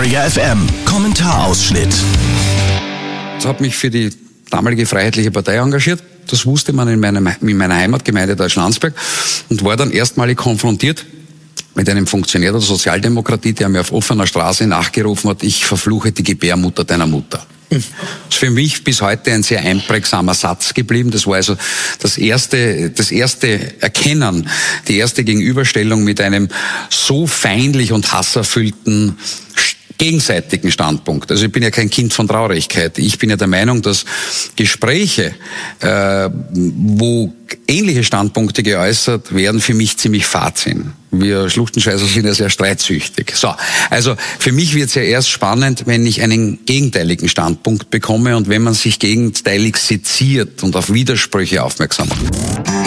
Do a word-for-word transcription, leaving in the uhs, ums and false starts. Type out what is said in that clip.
Strenger F M. Kommentarausschnitt. Ich habe mich für die damalige Freiheitliche Partei engagiert. Das wusste man in meiner, in meiner Heimatgemeinde Deutschlandsberg und war dann erstmalig konfrontiert mit einem Funktionär der Sozialdemokratie, der mir auf offener Straße nachgerufen hat, ich verfluche die Gebärmutter deiner Mutter. Das ist für mich bis heute ein sehr einprägsamer Satz geblieben. Das war also das erste, das erste Erkennen, die erste Gegenüberstellung mit einem so feindlich und hasserfüllten gegenseitigen Standpunkt. Also ich bin ja kein Kind von Traurigkeit. Ich bin ja der Meinung, dass Gespräche, äh, wo ähnliche Standpunkte geäußert werden, für mich ziemlich fad sind. Wir Schluchtenscheißer sind ja sehr streitsüchtig. So, also für mich wird es ja erst spannend, wenn ich einen gegenteiligen Standpunkt bekomme und wenn man sich gegenteilig seziert und auf Widersprüche aufmerksam macht.